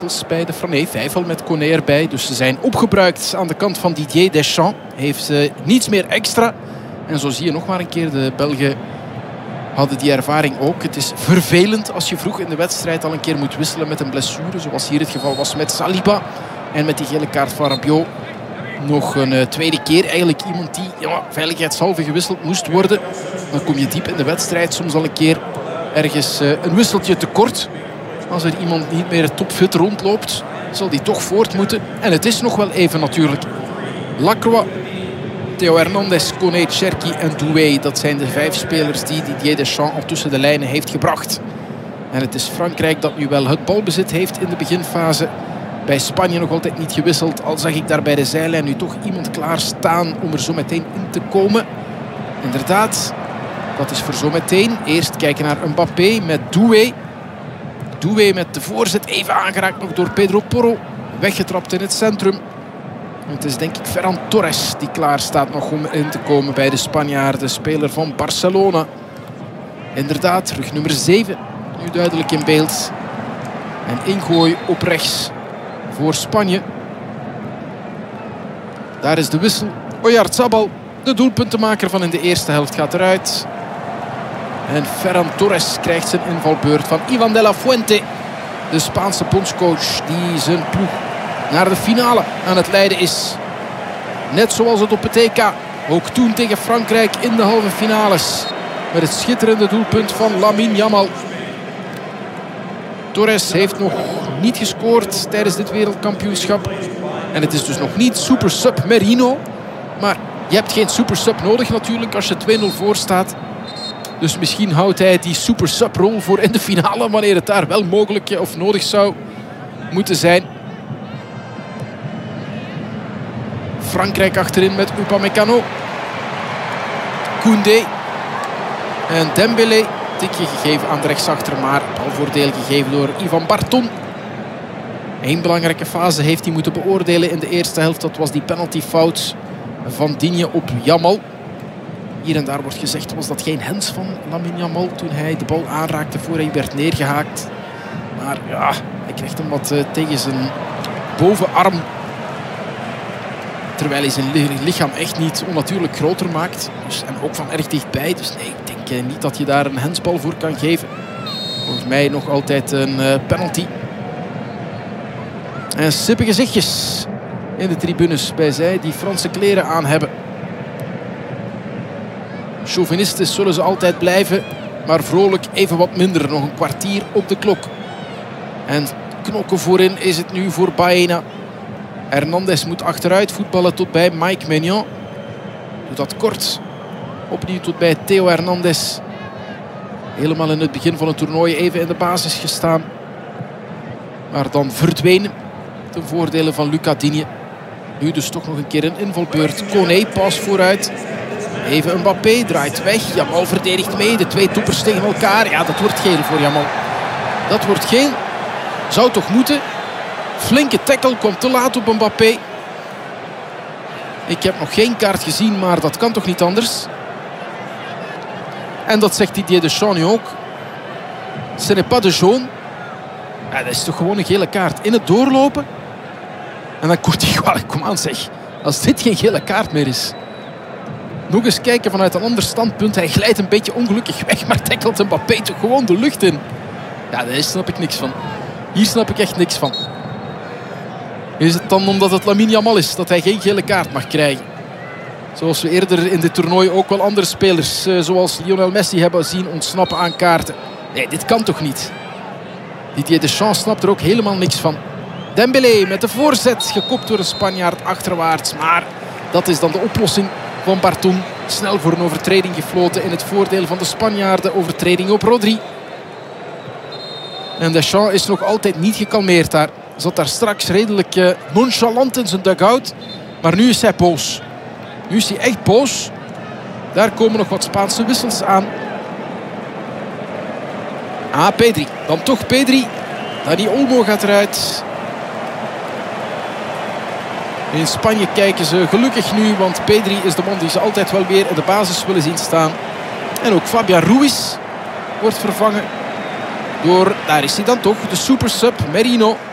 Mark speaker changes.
Speaker 1: bij de Frané. 5 al met Koné erbij. Dus ze zijn opgebruikt aan de kant van Didier Deschamps. Heeft niets meer extra. En zo zie je nog maar een keer, de Belgen hadden die ervaring ook. Het is vervelend als je vroeg in de wedstrijd al een keer moet wisselen met een blessure. Zoals hier het geval was met Saliba. En met die gele kaart van Rabiot nog een tweede keer. Eigenlijk iemand die veiligheidshalve gewisseld moest worden. Dan kom je diep in de wedstrijd. Soms al een keer ergens een wisseltje tekort. Als er iemand niet meer topfit rondloopt, zal die toch voort moeten. En het is nog wel even natuurlijk. Lacroix, Theo Hernandez, Koné, Cherki en Doué. Dat zijn de 5 spelers die Didier Deschamps al tussen de lijnen heeft gebracht. En het is Frankrijk dat nu wel het balbezit heeft in de beginfase. Bij Spanje nog altijd niet gewisseld. Al zag ik daar bij de zijlijn nu toch iemand klaarstaan om er zo meteen in te komen. Inderdaad, dat is voor zo meteen. Eerst kijken naar Mbappé met Doué. Doué met de voorzet, even aangeraakt nog door Pedro Porro. Weggetrapt in het centrum. Het is denk ik Ferran Torres die klaar staat nog om in te komen bij de Spanjaarden. De speler van Barcelona. Inderdaad, rug nummer 7. Nu duidelijk in beeld. En ingooi op rechts voor Spanje. Daar is de wissel. Oyarzabal, de doelpuntenmaker van in de eerste helft, gaat eruit. En Ferran Torres krijgt zijn invalbeurt van Ivan de la Fuente. De Spaanse bondscoach die zijn ploeg naar de finale aan het leiden is. Net zoals het op het EK. Ook toen tegen Frankrijk in de halve finales. Met het schitterende doelpunt van Lamine Yamal. Torres heeft nog niet gescoord tijdens dit wereldkampioenschap. En het is dus nog niet super sub Merino. Maar je hebt geen super sub nodig natuurlijk als je 2-0 voor staat. Dus misschien houdt hij die super sub-rol voor in de finale, wanneer het daar wel mogelijk of nodig zou moeten zijn. Frankrijk achterin met Upamecano. Koundé. En Dembélé. Tikje gegeven aan de rechtsachter, maar balvoordeel gegeven door Ivan Barton. Eén belangrijke fase heeft hij moeten beoordelen in de eerste helft. Dat was die penaltyfout van Digne op Yamal. Hier en daar wordt gezegd, was dat geen hands van Lamine Yamal toen hij de bal aanraakte voor hij werd neergehaakt. Maar ja, hij krijgt hem wat tegen zijn bovenarm. Terwijl hij zijn lichaam echt niet onnatuurlijk groter maakt. Dus, en ook van erg dichtbij. Dus nee, ik denk niet dat je daar een handsbal voor kan geven. Volgens mij nog altijd een penalty. En sippe gezichtjes in de tribunes bij zij die Franse kleren aan hebben. Chauvinisten zullen ze altijd blijven, maar vrolijk even wat minder. Nog een kwartier op de klok. En knokken voorin is het nu voor Baena. Hernandez moet achteruit voetballen tot bij Mike Maignan. Doet dat kort. Opnieuw tot bij Theo Hernandez. Helemaal in het begin van het toernooi even in de basis gestaan. Maar dan verdwenen ten voordele van Lucas Digne. Nu dus toch nog een keer een invalbeurt. Koné, pas vooruit. Even Mbappé, draait weg. Yamal verdedigt mee. De 2 toppers tegen elkaar. Ja, dat wordt geel voor Yamal. Dat wordt geel. Zou toch moeten. Flinke tackle, komt te laat op Mbappé. Ik heb nog geen kaart gezien, maar dat kan toch niet anders. En dat zegt Didier Deschamps nu ook. Ce n'est pas de jaune. Ja, dat is toch gewoon een gele kaart. In het doorlopen. En dan komt hij gewoon, kom aan zeg. Als dit geen gele kaart meer is. Nog eens kijken vanuit een ander standpunt. Hij glijdt een beetje ongelukkig weg, maar tackelt Mbappé toch gewoon de lucht in. Ja, daar snap ik niks van. Hier snap ik echt niks van. Is het dan omdat het Lamine Yamal is dat hij geen gele kaart mag krijgen? Zoals we eerder in dit toernooi ook wel andere spelers zoals Lionel Messi hebben zien ontsnappen aan kaarten. Nee, dit kan toch niet? Didier Deschamps snapt er ook helemaal niks van. Dembélé met de voorzet, gekopt door een Spanjaard achterwaarts. Maar dat is dan de oplossing van Barton. Snel voor een overtreding gefloten in het voordeel van de Spanjaarden. Overtreding op Rodri. En Deschamps is nog altijd niet gekalmeerd daar. Zat daar straks redelijk nonchalant in zijn dugout. Maar nu is hij boos. Nu is hij echt boos. Daar komen nog wat Spaanse wissels aan. Ah, Pedri. Dan toch Pedri. Dani Olmo gaat eruit. In Spanje kijken ze gelukkig nu, want Pedri is de man die ze altijd wel weer in de basis willen zien staan. En ook Fabian Ruiz wordt vervangen door, daar is hij dan toch, de super sub Merino.